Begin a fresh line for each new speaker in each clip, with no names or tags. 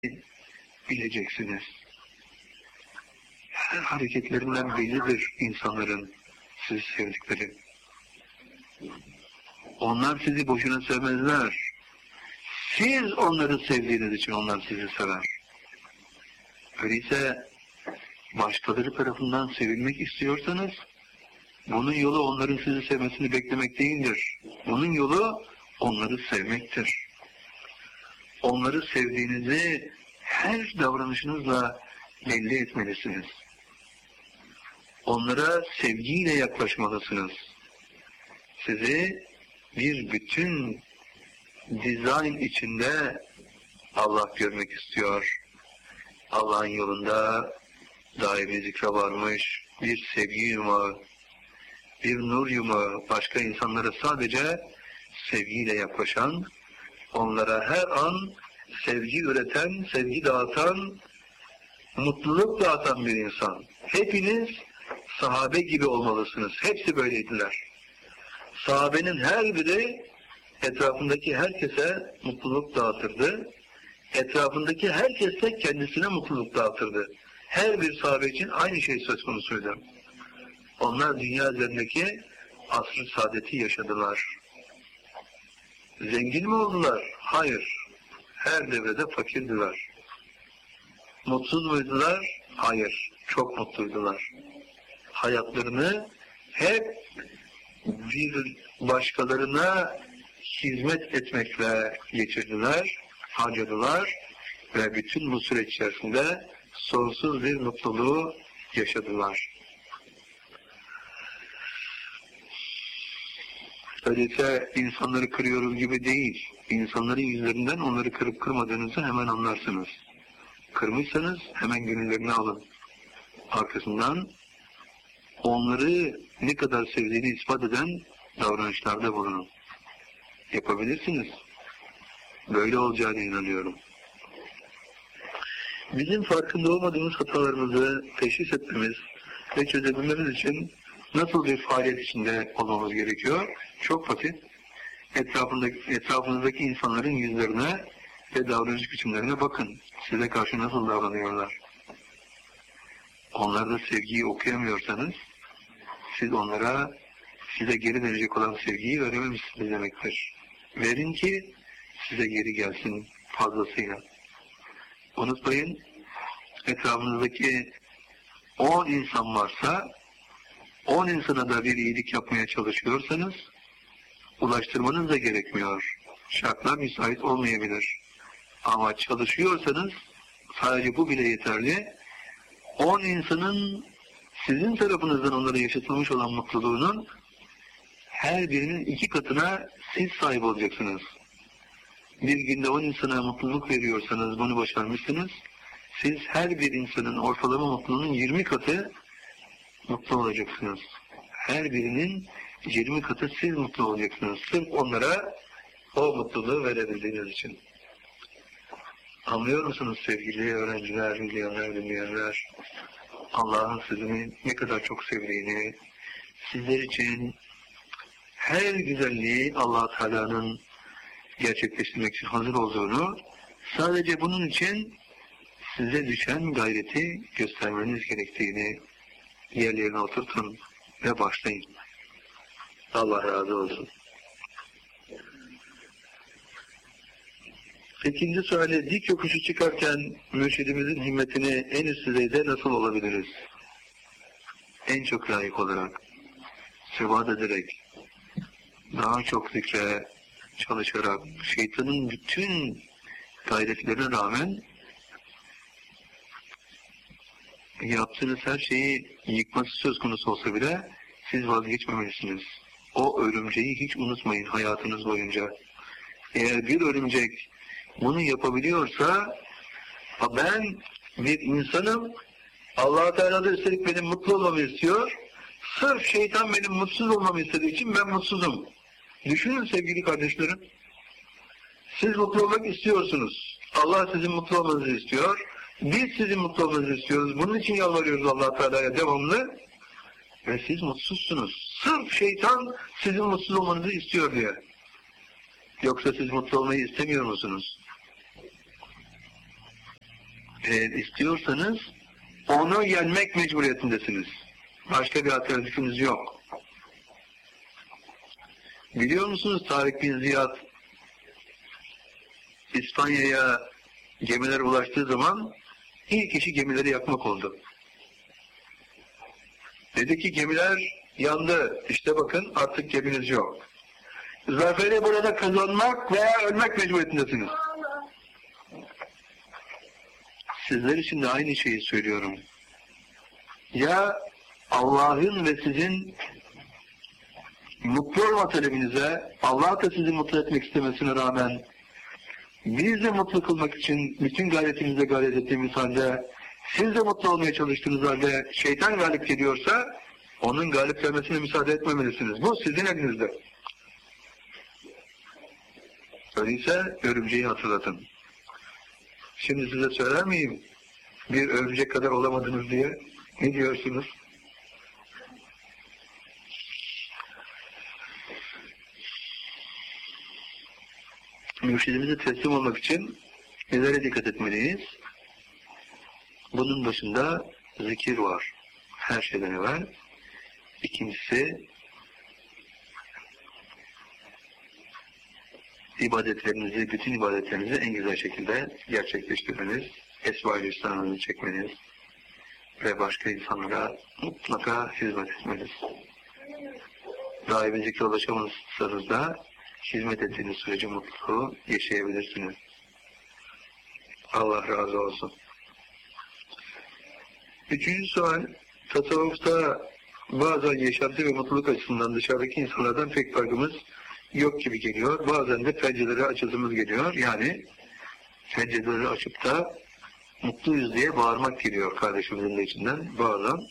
bileceksiniz. Her hareketlerinden bellidir insanların sizi sevdikleri. Onlar sizi boşuna sevmezler. Siz onları sevdiğiniz için onlar sizi sever. Öyleyse başkaları tarafından sevilmek istiyorsanız bunun yolu onların sizi sevmesini beklemek değildir. Bunun yolu onları sevmektir. Onları sevdiğinizi her davranışınızla belli etmelisiniz. Onlara sevgiyle yaklaşmalısınız. Sizi bir bütün dizayn içinde Allah görmek istiyor. Allah'ın yolunda daimi zikre varmış bir sevgi yumağı, bir nur yumağı, başka insanlara sadece sevgiyle yaklaşan, onlara her an sevgi üreten, sevgi dağıtan, mutluluk dağıtan bir insan. Hepiniz sahabe gibi olmalısınız. Hepsi böyleydiler. Sahabenin her biri etrafındaki herkese mutluluk dağıtırdı. Etrafındaki herkes de kendisine mutluluk dağıtırdı. Her bir sahabe için aynı şey söz konusuydu. Onlar dünya üzerindeki asr-ı saadeti yaşadılar. Zengin mi oldular? Hayır. Her devrede fakirdiler. Mutsuz muydular? Hayır. Çok mutluydular. Hayatlarını hep bir başkalarına hizmet etmekle geçirdiler, harcadılar ve bütün bu süreç içerisinde sonsuz bir mutluluğu yaşadılar. Öyleyse insanları kırıyoruz gibi değil, insanların yüzlerinden onları kırıp kırmadığınızı hemen anlarsınız. Kırmışsanız hemen gönüllerini alın. Arkasından onları ne kadar sevdiğini ispat eden davranışlarda bulunun. Yapabilirsiniz. Böyle olacağına inanıyorum. Bizim farkında olmadığımız hatalarımızı teşhis etmemiz ve çözebilmemiz için nasıl bir faaliyet içinde olmamız gerekiyor? Çok basit. Etrafınızdaki insanların yüzlerine ve davranış biçimlerine bakın. Size karşı nasıl davranıyorlar? Onlarda sevgiyi okuyamıyorsanız siz onlara size geri verecek olan sevgiyi verememişsiniz demektir. Verin ki size geri gelsin fazlasıyla. Unutmayın, etrafınızdaki 10 insan varsa 10 insana da bir iyilik yapmaya çalışıyorsanız ulaştırmanız da gerekmiyor. Şartlar müsait olmayabilir. Ama çalışıyorsanız sadece bu bile yeterli. 10 insanın sizin tarafınızdan onlara yaşatılmış olan mutluluğunun her birinin 2 katına siz sahip olacaksınız. Bir günde 10 insana mutluluk veriyorsanız bunu başarmışsınız. Siz her bir insanın ortalama mutluluğunun 20 katı mutlu olacaksınız. Her birinin 20 katı siz mutlu olacaksınız. Sırf onlara o mutluluğu verebildiğiniz için. Anlıyor musunuz sevgili öğrenciler, izleyenler, dinleyenler? Allah'ın sizi ne kadar çok sevdiğini, sizler için her güzelliği Allah Teala'nın gerçekleştirmek için hazır olduğunu, sadece bunun için size düşen gayreti göstermeniz gerektiğini yerlerine oturtun ve başlayın. Allah razı olsun. İkinci suali, dik yokuşu çıkarken mürşidimizin himmetini en üst düzeyde nasıl olabiliriz? En çok layık olarak, sebat ederek, daha çok zikre çalışarak, şeytanın bütün gayretlerine rağmen yaptığınız her şeyi yıkması söz konusu olsa bile siz vazgeçmemelisiniz. O örümceği hiç unutmayın hayatınız boyunca. Eğer bir örümcek bunu yapabiliyorsa, ben bir insanım, Allah-u Teala da üstelik benim mutlu olmamı istiyor, sırf şeytan benim mutsuz olmamı istediği için ben mutsuzum. Düşünün sevgili kardeşlerim, siz mutlu olmak istiyorsunuz, Allah sizin mutlu olmanızı istiyor, biz sizin mutlu olmanızı istiyoruz, bunun için yalvarıyoruz Allah-u Teala'ya devamlı ve siz mutsuzsunuz. Sırf şeytan sizin mutsuz olmanızı istiyor diye. Yoksa siz mutlu olmayı istemiyor musunuz? Eğer istiyorsanız onu yenmek mecburiyetindesiniz. Başka bir alternatifiniz yok. Biliyor musunuz Tarık bin Ziyad İspanya'ya gemiler ulaştığı zaman ilk işi gemileri yakmak oldu. Dedi ki gemiler yandı. İşte bakın artık geminiz yok. Zaferi burada kazanmak veya ölmek mecburiyetindesiniz. Sizler için de aynı şeyi söylüyorum. Ya Allah'ın ve sizin mutlu olma talebinize, Allah da sizi mutlu etmek istemesine rağmen biz de mutlu kılmak için bütün gayretimizle gayret ettiğimiz halde siz de mutlu olmaya çalıştığınız halde şeytan galip geliyorsa onun galip gelmesine müsaade etmemelisiniz. Bu sizin elinizde. Öyleyse örümceği hatırlatın. Şimdi size söyler miyim? Bir örümcek kadar olamadınız diye. Ne diyorsunuz? Mürşidimize teslim olmak için nelere dikkat etmeliyiz? Bunun başında zikir var. Her şeyden evvel. İkincisi ibadetlerinizi, bütün ibadetlerinizi en güzel şekilde gerçekleştirmeniz, Esma-i Hüsna'nızı çekmeniz ve başka insanlara mutlaka hizmet etmeniz. Daimi zikre ulaşamazsanız da hizmet ettiğiniz sürece mutluluğu yaşayabilirsiniz. Allah razı olsun. Üçüncü sual, tasavvufta bazen yaşantı ve mutluluk açısından dışarıdaki insanlardan pek farkımız yok gibi geliyor. Bazen de pencereleri açısımız geliyor. Yani pencereleri açıp da mutluyuz diye bağırmak geliyor kardeşimizin de içinden bazen.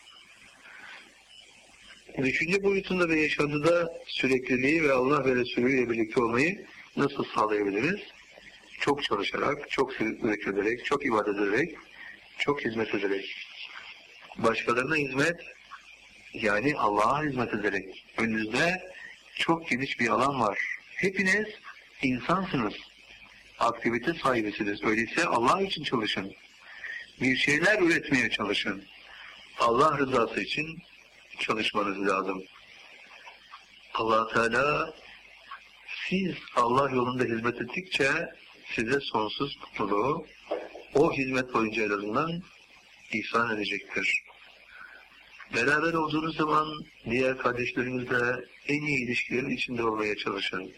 Düşünce boyutunda ve yaşantıda sürekliliği ve Allah ve Resulü ile birlikte olmayı nasıl sağlayabiliriz? Çok çalışarak, çok zikrederek, çok ibadet ederek, çok hizmet ederek. Başkalarına hizmet, yani Allah'a hizmet ederek. Önünüzde çok geniş bir alan var. Hepiniz insansınız. Aktivite sahibisiniz. Öyleyse Allah için çalışın. Bir şeyler üretmeye çalışın. Allah rızası için çalışmanız lazım. Allah Teala siz Allah yolunda hizmet ettikçe size sonsuz mutluluğu o hizmet boyunca en azından ihsan edecektir. Beraber olduğunuz zaman diğer kardeşlerinizle en iyi ilişkilerin içinde olmaya çalışın.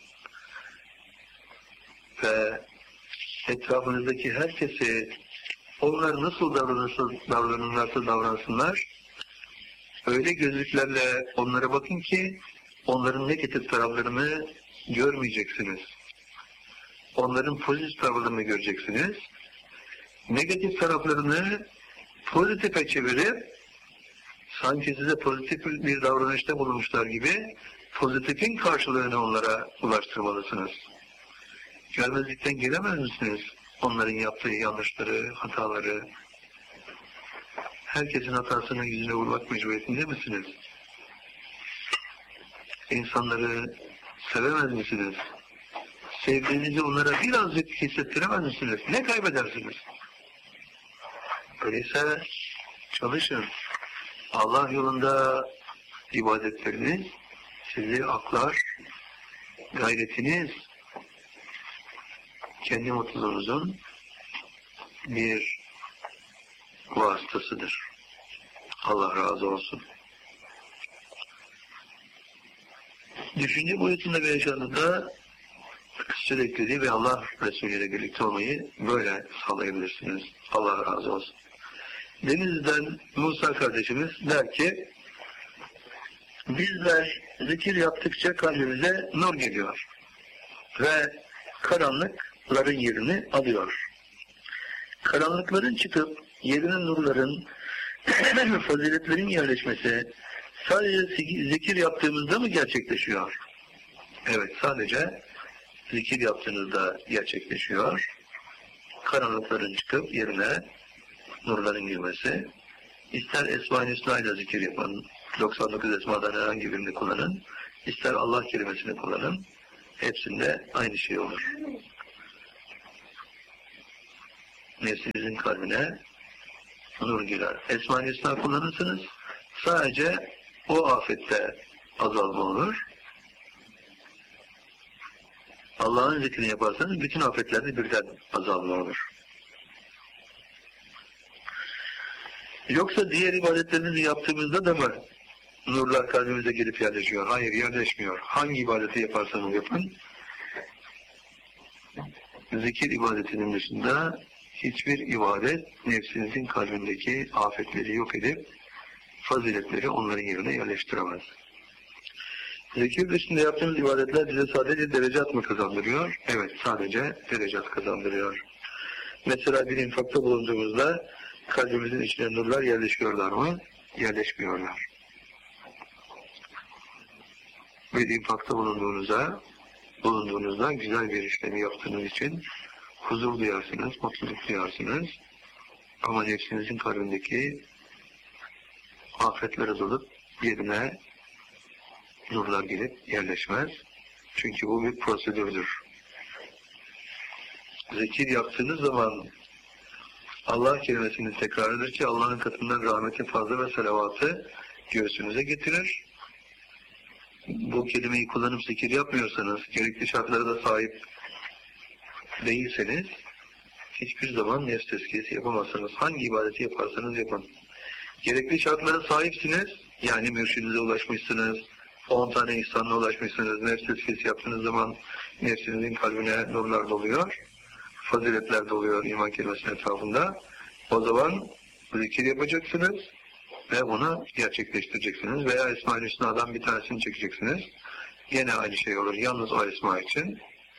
Ve etrafınızdaki herkese onlar nasıl davranırlarsa davransınlar, öyle gözlüklerle onlara bakın ki onların negatif taraflarını görmeyeceksiniz. Onların pozitif taraflarını göreceksiniz. Negatif taraflarını pozitife çevirip sanki size pozitif bir davranışta bulunmuşlar gibi pozitifin karşılığını onlara ulaştırmalısınız. Görmezlikten gelemez misiniz? Onların yaptığı yanlışları, hataları. Herkesin hatasının yüzüne vurmak mecburiyetinde misiniz? İnsanları sevemez misiniz? Sevdiğinizi onlara birazcık hissettiremez misiniz? Ne kaybedersiniz? Öyleyse çalışın. Allah yolunda ibadetleriniz sizi aklar, gayretiniz kendi mutluluğunuzun bir vasıtasıdır. Allah razı olsun. Düşünce boyutunda ve yaşantında sürekliliği ve Allah Resulü ile birlikte olmayı böyle sağlayabilirsiniz. Allah razı olsun. Denizli'den Musa kardeşimiz der ki, bizler zikir yaptıkça kalbimize nur geliyor ve karanlıkların yerini alıyor. Karanlıkların çıkıp yerine nurların, faziletlerin yerleşmesi sadece zikir yaptığımızda mı gerçekleşiyor? Evet, sadece zikir yaptığınızda gerçekleşiyor. Karanlıkların çıkıp yerine nurların girmesi. İster Esma-i Hüsna ile zikir yapın, 99 Esma'dan herhangi birini kullanın, ister Allah kelimesini kullanın, hepsinde aynı şey olur. nefsinizin kalbine nur girer. Esma-i Hüsna kullanırsınız. Sadece o afette azalma olur. Allah'ın zikrini yaparsanız bütün afetlerde birden azalma olur. Yoksa diğer ibadetlerimizi yaptığımızda da mı nurlar kalbimize gelip yerleşiyor? Hayır, yerleşmiyor. Hangi ibadeti yaparsanız yapın, zikir ibadetinin dışında hiçbir ibadet nefsinizin kalbindeki afetleri yok edip faziletleri onların yerine yerleştiremez. Zikir dışında yaptığımız ibadetler bize sadece derecat mı kazandırıyor? Evet, sadece derecat kazandırıyor. Mesela bir infakta bulunduğumuzda kalbimizin içine nurlar yerleşiyorlar mı? Yerleşmiyorlar. Bir infakta bulunduğunuzda güzel bir işlemi yaptığınız için huzur duyarsınız, mutluluk duyarsınız. Ama nefsinizin kalbindeki afetlere dolup yerine nurlar gelip yerleşmez. Çünkü bu bir prosedürdür. Zikir yaptığınız zaman Allah kelimesini tekrar eder ki Allah'ın katından rahmeti, fazla ve salavatı göğsünüze getirir. Bu kelimeyi kullanıp zikir yapmıyorsanız, gerekli şartlara da sahip değilseniz hiçbir zaman nefs tezkiyesi yapamazsınız. Hangi ibadeti yaparsanız yapın. Gerekli şartlara sahipsiniz, yani mürşidinize ulaşmışsınız, 10 tane ihsanla ulaşmışsınız, nefs tezkiyesi yaptığınız zaman nefsinizin kalbine nurlar doluyor, faziletler doluyor iman kelimesinin etrafında. O zaman zikir yapacaksınız ve bunu gerçekleştireceksiniz. Veya Esma-i Hüsna'dan bir tanesini çekeceksiniz. Yine aynı şey olur. Yalnız o esma için.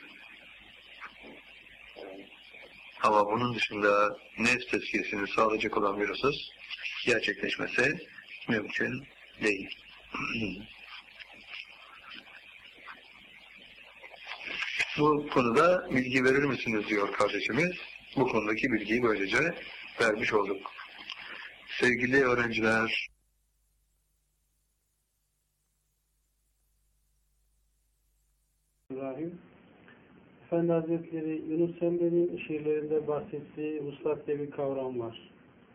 Ama bunun dışında nefs tezkiyesini sağlayacak olan bir husus gerçekleşmesi mümkün değil. Bu konuda bilgi verir misiniz diyor kardeşimiz. Bu konudaki bilgiyi böylece vermiş olduk. Sevgili öğrenciler,
İbrahim. Efendi Hazretleri Yunus Emre'nin şiirlerinde bahsettiği vuslat diye bir kavram var.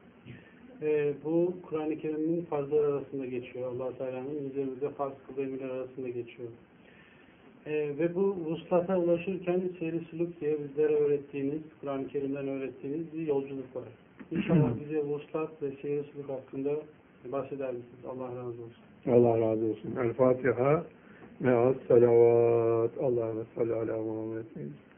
Bu Kur'an-ı Kerim'in farzlar arasında geçiyor. Allah Teala'nın üzerimizde farz kıldığı emirler arasında geçiyor. Ve bu vuslata ulaşırken seyri sülük diye bizlere öğrettiğiniz, Kur'an-ı Kerim'den öğrettiğiniz bir yolculuk var. İnşallah bize vuslat ve seyri sülük hakkında bahseder misiniz? Allah razı olsun.
Allah razı olsun. El Fatiha me'as salavat. Allahümme salli ala Muhammed.